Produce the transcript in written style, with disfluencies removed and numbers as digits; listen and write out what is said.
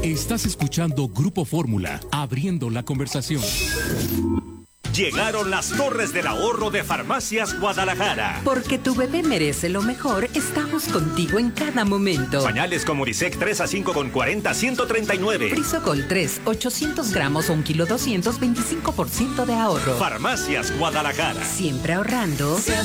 Estás escuchando Grupo Fórmula, abriendo la conversación. Llegaron las Torres del Ahorro de Farmacias Guadalajara. Porque tu bebé merece lo mejor, estamos contigo en cada momento. Pañales Comunisec 3 a 5 con 40, 139. Frisocol 3, 800 gramos o 1 kilo 200, 25% de ahorro. Farmacias Guadalajara. Siempre ahorrando.